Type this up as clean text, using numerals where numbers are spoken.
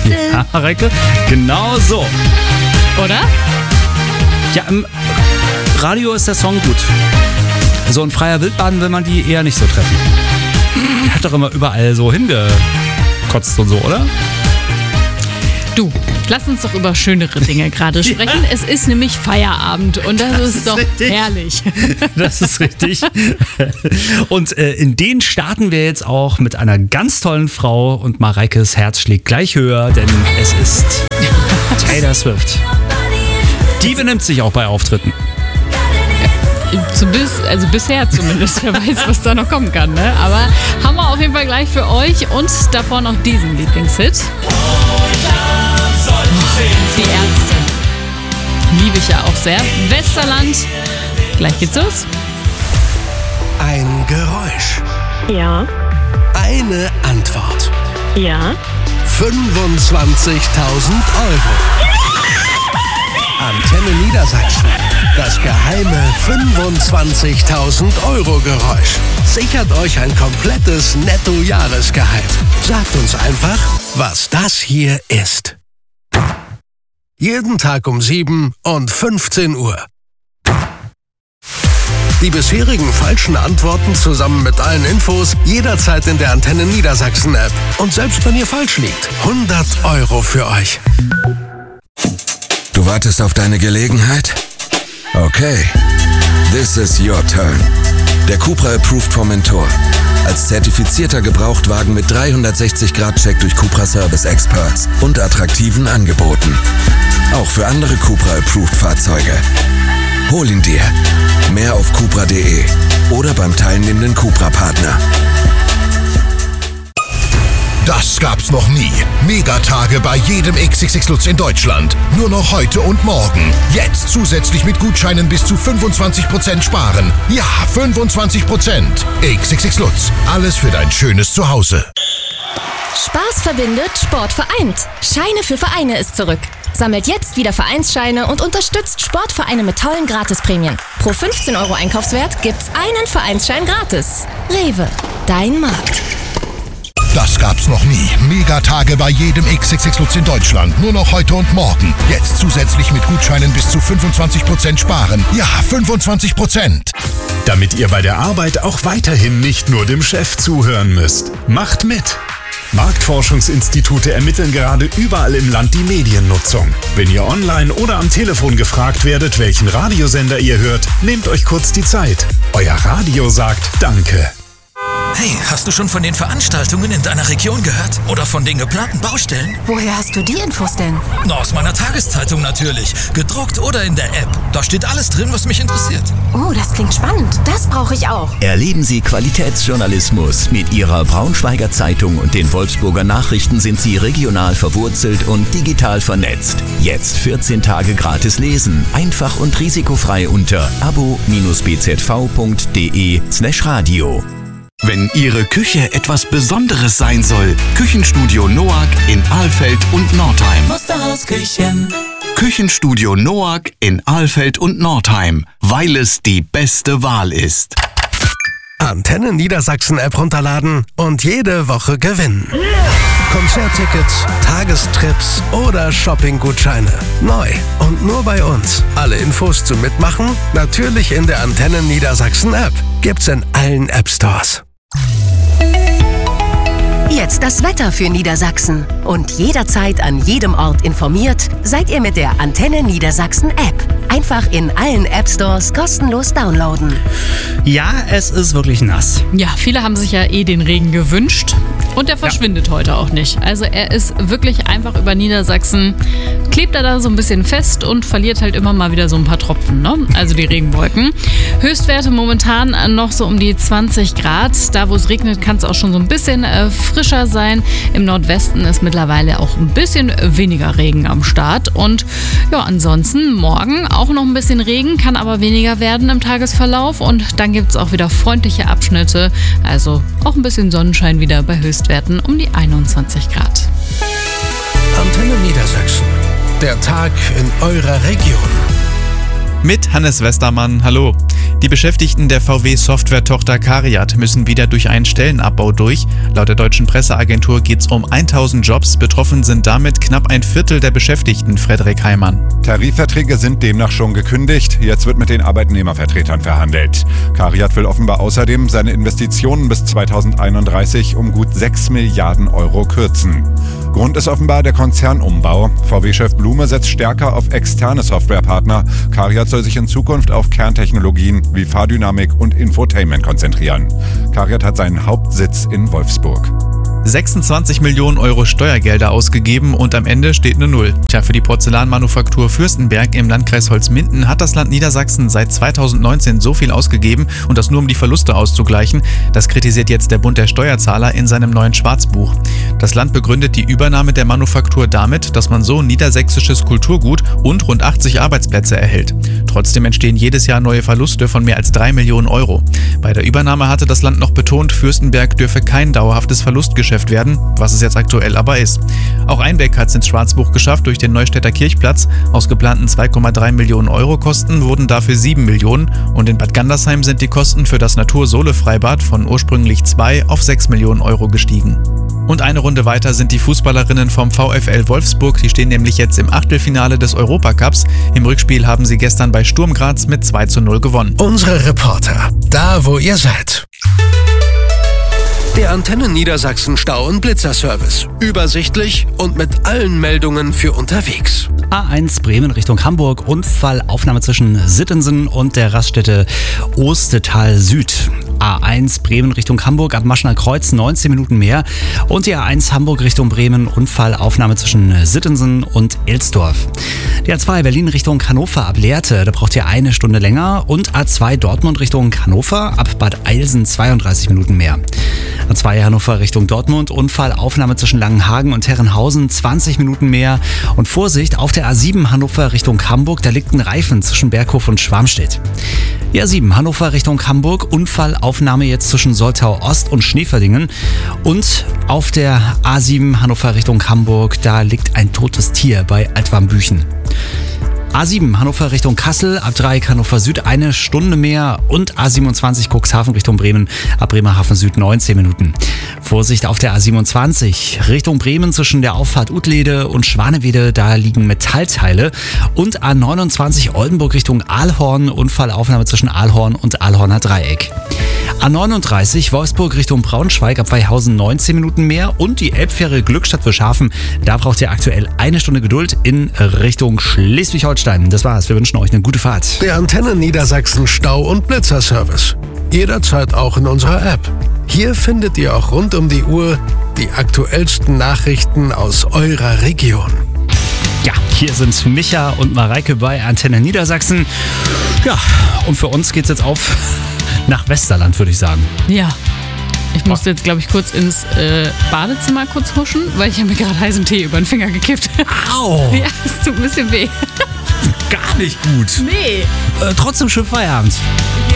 Ja, Reike, genau so. Oder? Ja, im Radio ist der Song gut. So in freier Wildbahn will man die eher nicht so treffen. Er hat doch immer überall so hingekotzt und so, oder? Du, lass uns doch über schönere Dinge gerade sprechen. Ja. Es ist nämlich Feierabend und das ist doch richtig. Herrlich. Das ist richtig. Und in den starten wir jetzt auch mit einer ganz tollen Frau und Mareikes Herz schlägt gleich höher, denn es ist Taylor Swift. Die benimmt sich auch bei Auftritten. Also bisher zumindest. Wer weiß, was da noch kommen kann. Ne? Aber haben wir auf jeden Fall gleich für euch und davor noch diesen Lieblingshit. Die Ärzte. Liebe ich ja auch sehr. Westerland. Gleich geht's los. Ein Geräusch. Ja. Eine Antwort. Ja. 25.000 Euro. Antenne Niedersachsen. Das geheime 25.000 Euro Geräusch. Sichert euch ein komplettes Netto-Jahresgehalt. Sagt uns einfach, was das hier ist. Jeden Tag um 7 und 15 Uhr. Die bisherigen falschen Antworten zusammen mit allen Infos jederzeit in der Antenne Niedersachsen App. Und selbst wenn ihr falsch liegt, 100 Euro für euch. Du wartest auf deine Gelegenheit? Okay. This is your turn. Der Cupra Approved Formentor. Als zertifizierter Gebrauchtwagen mit 360-Grad-Check durch Cupra Service Experts und attraktiven Angeboten. Auch für andere Cupra Approved Fahrzeuge. Hol ihn dir. Mehr auf cupra.de oder beim teilnehmenden Cupra-Partner. Das gab's noch nie. Megatage bei jedem XXX Lutz in Deutschland. Nur noch heute und morgen. Jetzt zusätzlich mit Gutscheinen bis zu 25% sparen. Ja, 25%. XXX Lutz. Alles für dein schönes Zuhause. Spaß verbindet, Sport vereint. Scheine für Vereine ist zurück. Sammelt jetzt wieder Vereinsscheine und unterstützt Sportvereine mit tollen Gratisprämien. Pro 15 Euro Einkaufswert gibt's einen Vereinsschein gratis. Rewe, dein Markt. Das gab's noch nie. Megatage bei jedem XXX Lutz in Deutschland. Nur noch heute und morgen. Jetzt zusätzlich mit Gutscheinen bis zu 25% sparen. Ja, 25%. Damit ihr bei der Arbeit auch weiterhin nicht nur dem Chef zuhören müsst. Macht mit! Marktforschungsinstitute ermitteln gerade überall im Land die Mediennutzung. Wenn ihr online oder am Telefon gefragt werdet, welchen Radiosender ihr hört, nehmt euch kurz die Zeit. Euer Radio sagt Danke. Hey, hast du schon von den Veranstaltungen in deiner Region gehört? Oder von den geplanten Baustellen? Woher hast du die Infos denn? Na, aus meiner Tageszeitung natürlich. Gedruckt oder in der App. Da steht alles drin, was mich interessiert. Oh, das klingt spannend. Das brauche ich auch. Erleben Sie Qualitätsjournalismus. Mit Ihrer Braunschweiger Zeitung und den Wolfsburger Nachrichten sind Sie regional verwurzelt und digital vernetzt. Jetzt 14 Tage gratis lesen. Einfach und risikofrei unter abo-bzv.de/radio. Wenn Ihre Küche etwas Besonderes sein soll, Küchenstudio Noack in Alfeld und Northeim. Musterhausküchen. Küchenstudio Noack in Alfeld und Northeim, weil es die beste Wahl ist. Antenne Niedersachsen App runterladen und jede Woche gewinnen. Konzerttickets, Tagestrips oder Shoppinggutscheine. Neu und nur bei uns. Alle Infos zum Mitmachen natürlich in der Antenne Niedersachsen App. Gibt's in allen App Stores. Jetzt das Wetter für Niedersachsen. Und jederzeit an jedem Ort informiert, seid ihr mit der Antenne Niedersachsen App. Einfach in allen App Stores kostenlos downloaden. Ja, es ist wirklich nass. Ja, viele haben sich ja den Regen gewünscht. Und der verschwindet heute auch nicht. Also er ist wirklich einfach über Niedersachsen, klebt er da so ein bisschen fest und verliert halt immer mal wieder so ein paar Tropfen, ne? Also die Regenwolken. Höchstwerte momentan noch so um die 20 Grad. Da, wo es regnet, kann es auch schon so ein bisschen frischer sein. Im Nordwesten ist mittlerweile auch ein bisschen weniger Regen am Start. Und ja, ansonsten morgen auch noch ein bisschen Regen, kann aber weniger werden im Tagesverlauf. Und dann gibt es auch wieder freundliche Abschnitte. Also auch ein bisschen Sonnenschein wieder bei Höchstwerten um die 21 Grad. Antenne Niedersachsen. Der Tag in eurer Region. Mit Hannes Westermann, hallo. Die Beschäftigten der VW-Software-Tochter CARIAD müssen wieder durch einen Stellenabbau durch. Laut der deutschen Presseagentur geht es um 1000 Jobs. Betroffen sind damit knapp ein Viertel der Beschäftigten, Frederik Heimann. Tarifverträge sind demnach schon gekündigt. Jetzt wird mit den Arbeitnehmervertretern verhandelt. CARIAD will offenbar außerdem seine Investitionen bis 2031 um gut 6 Milliarden Euro kürzen. Grund ist offenbar der Konzernumbau. VW-Chef Blume setzt stärker auf externe Softwarepartner. CARIAD soll sich in Zukunft auf Kerntechnologien wie Fahrdynamik und Infotainment konzentrieren. CARIAD hat seinen Hauptsitz in Wolfsburg. 26 Millionen Euro Steuergelder ausgegeben und am Ende steht eine Null. Tja, für die Porzellanmanufaktur Fürstenberg im Landkreis Holzminden hat das Land Niedersachsen seit 2019 so viel ausgegeben und das nur um die Verluste auszugleichen. Das kritisiert jetzt der Bund der Steuerzahler in seinem neuen Schwarzbuch. Das Land begründet die Übernahme der Manufaktur damit, dass man so niedersächsisches Kulturgut und rund 80 Arbeitsplätze erhält. Trotzdem entstehen jedes Jahr neue Verluste von mehr als 3 Millionen Euro. Bei der Übernahme hatte das Land noch betont, Fürstenberg dürfe kein dauerhaftes Verlustgeschäft werden, was es jetzt aktuell aber ist. Auch Einbeck hat es ins Schwarzbuch geschafft durch den Neustädter Kirchplatz. Aus geplanten 2,3 Millionen Euro Kosten wurden dafür 7 Millionen und in Bad Gandersheim sind die Kosten für das Natur-Sohle-Freibad von ursprünglich 2 auf 6 Millionen Euro gestiegen. Und eine Runde weiter sind die Fußballerinnen vom VfL Wolfsburg, die stehen nämlich jetzt im Achtelfinale des Europacups. Im Rückspiel haben sie gestern bei Sturm Graz mit 2:0 gewonnen. Unsere Reporter, da wo ihr seid. Der Antennen Niedersachsen Stau- und Blitzerservice. Übersichtlich und mit allen Meldungen für unterwegs. A1 Bremen Richtung Hamburg. Unfallaufnahme zwischen Sittensen und der Raststätte Ostetal Süd. A1 Bremen Richtung Hamburg ab Maschner Kreuz 19 Minuten mehr. Und die A1 Hamburg Richtung Bremen. Unfallaufnahme zwischen Sittensen und Elsdorf. Die A2 Berlin Richtung Hannover ab Lehrte. Da braucht ihr 1 Stunde länger. Und A2 Dortmund Richtung Hannover ab Bad Eilsen 32 Minuten mehr. A2 Hannover Richtung Dortmund, Unfallaufnahme zwischen Langenhagen und Herrenhausen, 20 Minuten mehr. Und Vorsicht, auf der A7 Hannover Richtung Hamburg, da liegt ein Reifen zwischen Berghof und Schwarmstedt. Die A7 Hannover Richtung Hamburg, Unfallaufnahme jetzt zwischen Soltau Ost und Schneeverdingen. Und auf der A7 Hannover Richtung Hamburg, da liegt ein totes Tier bei Altwarmbüchen. A7 Hannover Richtung Kassel, ab Dreieck Hannover Süd 1 Stunde mehr und A27 Cuxhaven Richtung Bremen, ab Bremerhaven Süd 19 Minuten. Vorsicht auf der A27 Richtung Bremen zwischen der Auffahrt Utlede und Schwanewede, da liegen Metallteile. Und A29 Oldenburg Richtung Aalhorn, Unfallaufnahme zwischen Aalhorn und Aalhorner Dreieck. A39 Wolfsburg Richtung Braunschweig, ab Weihausen 19 Minuten mehr und die Elbfähre Glückstadt Wilschafen, da braucht ihr aktuell 1 Stunde Geduld in Richtung Schleswig-Holstein. Das war's, wir wünschen euch eine gute Fahrt. Der Antennen Niedersachsen Stau- und Blitzerservice. Jederzeit auch in unserer App. Hier findet ihr auch rund um die Uhr die aktuellsten Nachrichten aus eurer Region. Ja, hier sind Micha und Mareike bei Antenne Niedersachsen. Ja, und für uns geht's jetzt auf nach Westerland, würde ich sagen. Ja. Ich musste jetzt, glaube ich, kurz ins Badezimmer kurz huschen, weil ich habe mir gerade heißen Tee über den Finger gekippt. Au! Ja, es tut ein bisschen weh. Gar nicht gut. Nee. Trotzdem schön Feierabend.